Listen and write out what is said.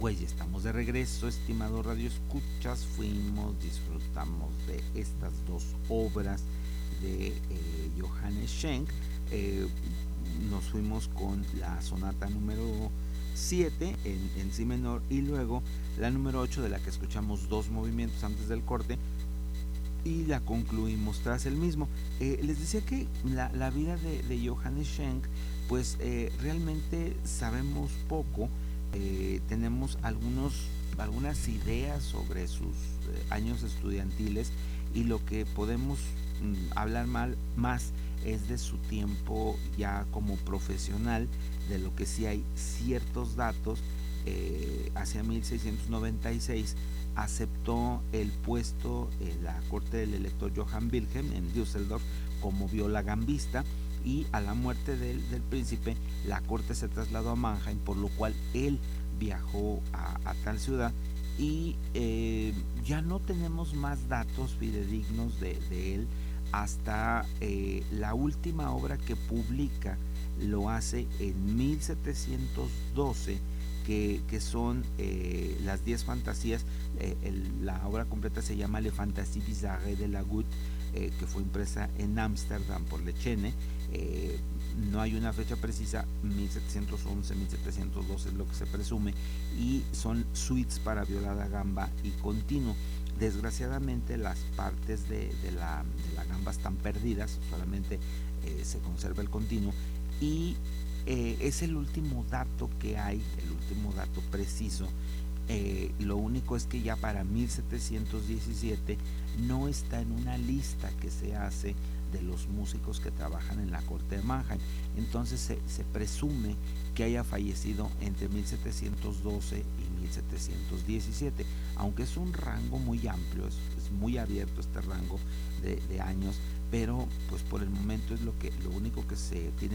Pues ya estamos de regreso, estimado Radio Escuchas. Disfrutamos de estas dos obras de Johannes Schenk. Eh, Nos fuimos con la sonata número 7 en si menor y luego la número 8 de la que escuchamos dos movimientos antes del corte y la concluimos tras el mismo. Les decía que la vida de Johannes Schenk, pues realmente sabemos poco. Tenemos algunas ideas sobre sus años estudiantiles y lo que podemos hablar más es de su tiempo ya como profesional, de lo que sí hay ciertos datos. Hacia 1696 aceptó el puesto en la corte del elector Johann Wilhelm en Düsseldorf como violagambista, y a la muerte del príncipe la corte se trasladó a Mannheim, por lo cual él viajó a tal ciudad y ya no tenemos más datos fidedignos de él hasta la última obra que publica. Lo hace en 1712, que son las 10 fantasías. La obra completa se llama Le Fantasie Bizarre de la Goutte, que fue impresa en Ámsterdam por Lechene. No hay una fecha precisa, 1711, 1712 es lo que se presume, y son suites para viola da gamba y continuo. Desgraciadamente las partes de la gamba están perdidas, solamente se conserva el continuo, y es el último dato que hay, el último dato preciso. Lo único es que ya para 1717 no está en una lista que se hace de los músicos que trabajan en la corte de Mannheim. Entonces se presume que haya fallecido entre 1712 y 1717, aunque es un rango muy amplio, es muy abierto este rango de años, pero pues por el momento es lo único que se tiene